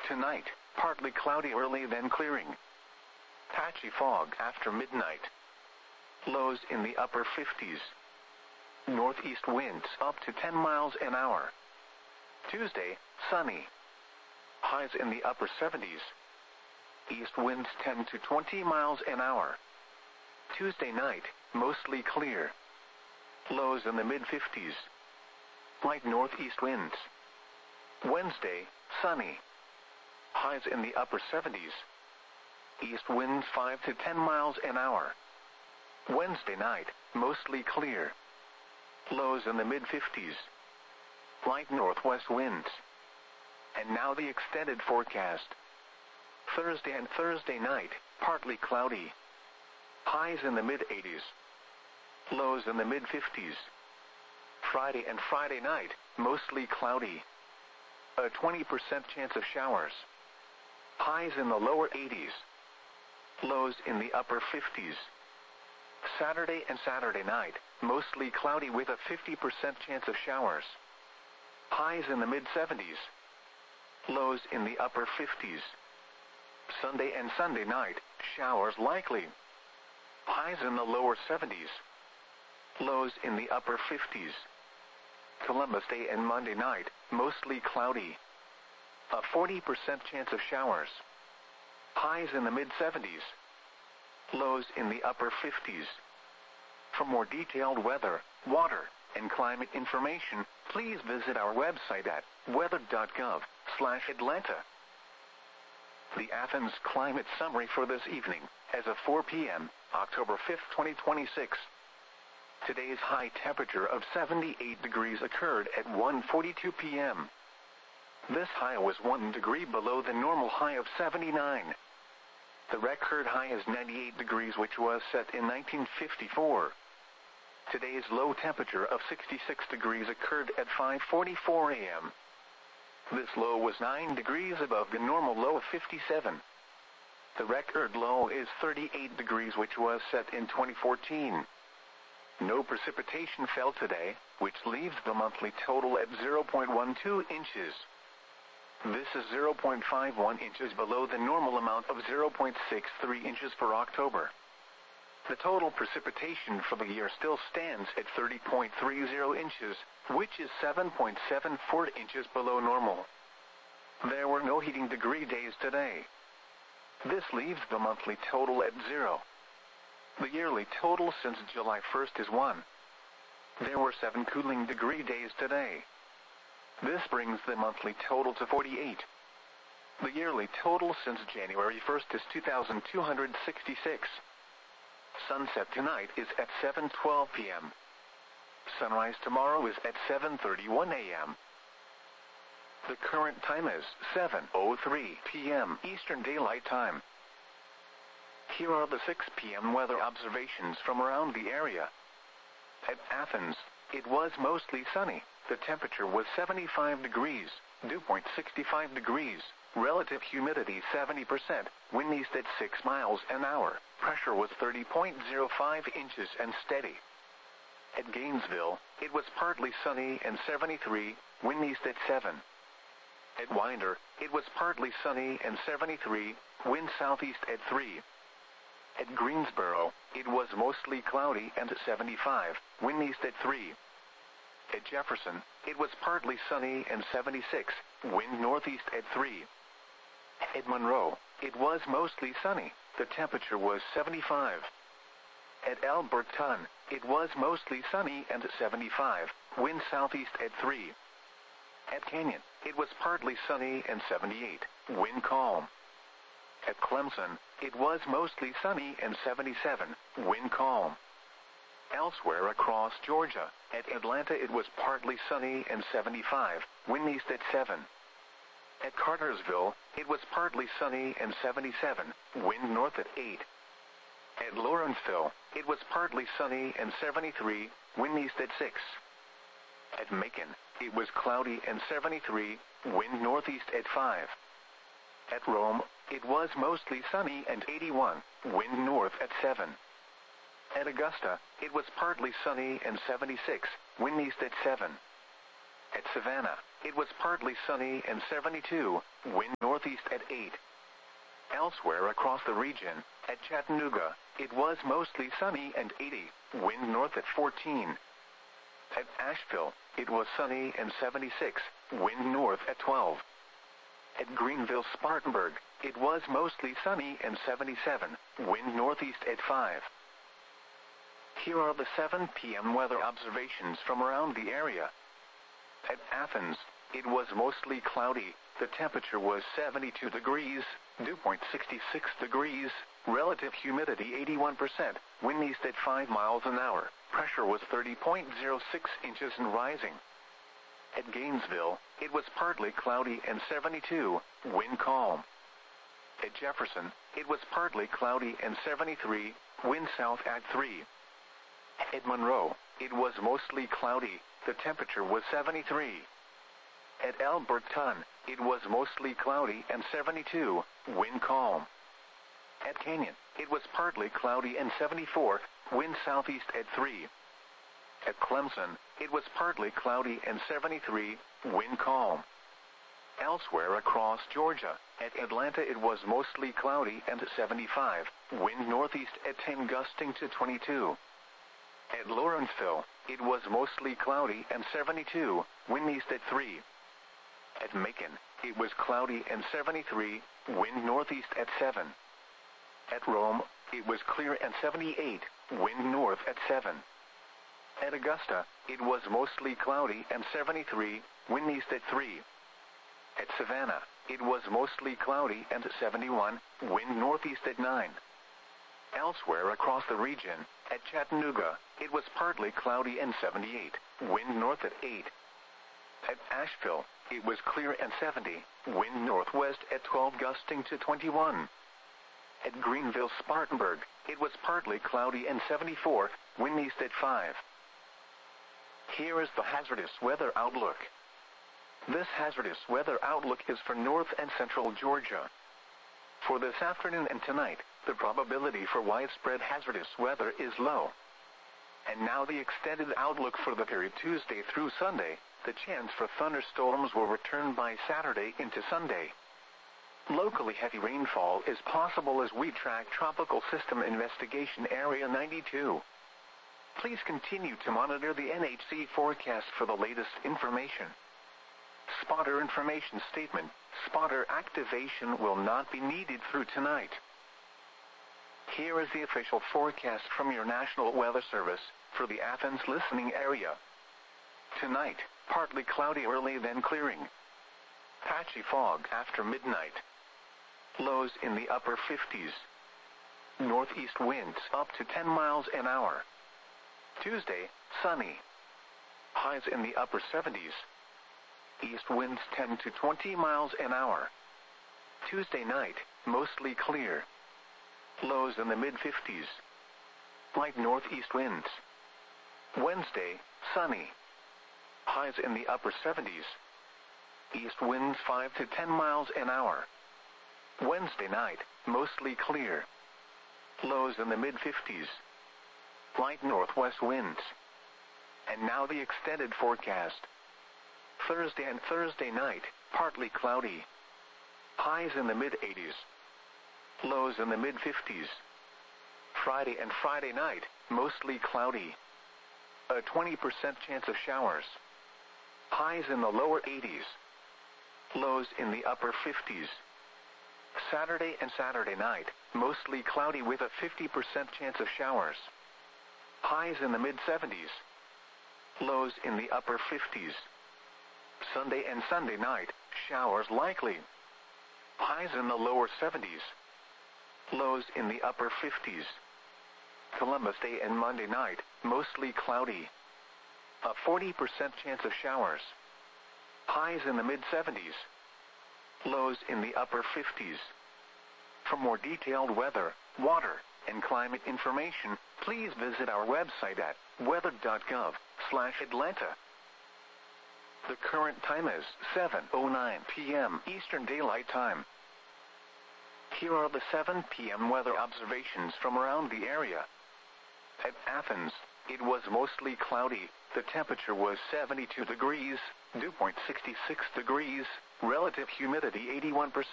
Tonight, partly cloudy early then clearing. Patchy fog after midnight. Lows in the upper 50s. Northeast winds up to 10 miles an hour. Tuesday, sunny. Highs in the upper 70s. East winds 10 to 20 miles an hour. Tuesday night, mostly clear. Lows in the mid-50s. Light northeast winds. Wednesday, sunny. Highs in the upper 70s. East winds 5 to 10 miles an hour. Wednesday night, mostly clear. Lows in the mid-50s. Light northwest winds. And now the extended forecast. Thursday and Thursday night, partly cloudy. Highs in the mid-80s. Lows in the mid-50s. Friday and Friday night, mostly cloudy. A 20% chance of showers. Highs in the lower 80s. Lows in the upper 50s. Saturday and Saturday night, mostly cloudy with a 50% chance of showers. Highs in the mid-70s. Lows in the upper 50s. Sunday and Sunday night, showers likely. Highs in the lower 70s. Lows in the upper 50s. Columbus Day and Monday night, mostly cloudy. A 40% chance of showers. Highs in the mid-70s. Lows in the upper 50s. For more detailed weather, water, and climate information, please visit our website at weather.gov/Atlanta. The Athens Climate Summary for this evening, as of 4 p.m., October 5, 2026. Today's high temperature of 78 degrees occurred at 1:42 p.m. This high was 1 degree below the normal high of 79. The record high is 98 degrees, which was set in 1954. Today's low temperature of 66 degrees occurred at 5:44 a.m. This low was 9 degrees above the normal low of 57. The record low is 38 degrees, which was set in 2014. No precipitation fell today, which leaves the monthly total at 0.12 inches. This is 0.51 inches below the normal amount of 0.63 inches for October. The total precipitation for the year still stands at 30.30 inches, which is 7.74 inches below normal. There were no heating degree days today. This leaves the monthly total at 0. The yearly total since July 1st is 1. There were 7 cooling degree days today. This brings the monthly total to 48. The yearly total since January 1st is 2,266. Sunset tonight is at 7:12 p.m. Sunrise tomorrow is at 7:31 a.m. The current time is 7:03 p.m. Eastern Daylight Time. Here are the 6 p.m. weather observations from around the area. At Athens, it was mostly sunny. The temperature was 75 degrees, dew point 65 degrees, relative humidity 70%, wind east at 6 miles an hour, pressure was 30.05 inches and steady. At Gainesville, it was partly sunny and 73, wind east at 7. At Winder, it was partly sunny and 73, wind southeast at 3. At Greensboro, it was mostly cloudy and 75, wind east at 3. At Jefferson, it was partly sunny and 76, wind northeast at 3. At Monroe, it was mostly sunny, the temperature was 75. At Alberton, it was mostly sunny and 75, wind southeast at 3. At Canyon, it was partly sunny and 78, wind calm. At Clemson, it was mostly sunny and 77, wind calm. Elsewhere across Georgia, at Atlanta it was partly sunny and 75, wind east at 7. At Cartersville, it was partly sunny and 77, wind north at 8. At Lawrenceville, it was partly sunny and 73, wind east at 6. At Macon, it was cloudy and 73, wind northeast at 5. At Rome, it was mostly sunny and 81, wind north at 7. At Augusta, it was partly sunny and 76, wind east at 7. At Savannah, it was partly sunny and 72, wind northeast at 8. Elsewhere across the region, at Chattanooga, it was mostly sunny and 80, wind north at 14. At Asheville, it was sunny and 76, wind north at 12. At Greenville-Spartanburg, it was mostly sunny and 77, wind northeast at 5. Here are the 7 p.m. weather observations from around the area. At Athens, it was mostly cloudy, the temperature was 72 degrees, dew point 66 degrees, relative humidity 81%, wind east at 5 miles an hour, pressure was 30.06 inches and rising. At Gainesville, it was partly cloudy and 72, wind calm. At Jefferson, it was partly cloudy and 73, wind south at 3. At Monroe, it was mostly cloudy, the temperature was 73. At Alberton, it was mostly cloudy and 72, wind calm. At Canyon, it was partly cloudy and 74, wind southeast at 3. At Clemson, it was partly cloudy and 73, wind calm. Elsewhere across Georgia, at Atlanta it was mostly cloudy and 75, wind northeast at 10 gusting to 22. At Lawrenceville, it was mostly cloudy and 72, wind east at 3. At Macon, it was cloudy and 73, wind northeast at 7. At Rome, it was clear and 78, wind north at 7. At Augusta, it was mostly cloudy and 73, wind east at 3. At Savannah, it was mostly cloudy and 71, wind northeast at 9. Elsewhere across the region, at Chattanooga, it was partly cloudy and 78, wind north at 8. At Asheville, it was clear and 70, wind northwest at 12 gusting to 21. At Greenville-Spartanburg, it was partly cloudy and 74, wind east at 5. Here is the hazardous weather outlook. This hazardous weather outlook is for north and central Georgia. For this afternoon and tonight, the probability for widespread hazardous weather is low. And now the extended outlook for the period Tuesday through Sunday, the chance for thunderstorms will return by Saturday into Sunday. Locally heavy rainfall is possible as we track Tropical System Investigation Area 92. Please continue to monitor the NHC forecast for the latest information. Spotter information statement: spotter activation will not be needed through tonight. Here is the official forecast from your National Weather Service for the Athens listening area. Tonight, partly cloudy early then clearing. Patchy fog after midnight. Lows in the upper 50s. Northeast winds up to 10 miles an hour. Tuesday, sunny. Highs in the upper 70s. East winds 10 to 20 miles an hour. Tuesday night, mostly clear. Lows in the mid-50s. Light northeast winds. Wednesday, sunny. Highs in the upper 70s. East winds 5 to 10 miles an hour. Wednesday night, mostly clear. Lows in the mid-50s. Light northwest winds. And now the extended forecast. Thursday and Thursday night, partly cloudy. Highs in the mid-80s. Lows in the mid-50s. Friday and Friday night, mostly cloudy. A 20% chance of showers. Highs in the lower 80s. Lows in the upper 50s. Saturday and Saturday night, mostly cloudy with a 50% chance of showers. Highs in the mid-70s. Lows in the upper 50s. Sunday and Sunday night, showers likely. Highs in the lower 70s. Lows in the upper 50s. Columbus Day and Monday night, mostly cloudy. A 40% chance of showers. Highs in the mid-70s. Lows in the upper 50s. For more detailed weather, water, and climate information, please visit our website at weather.gov/Atlanta. The current time is 7:09 p.m. Eastern Daylight Time. Here are the 7 p.m. weather observations from around the area. At Athens, it was mostly cloudy, the temperature was 72 degrees, Dew point 66 degrees. Relative humidity 81%.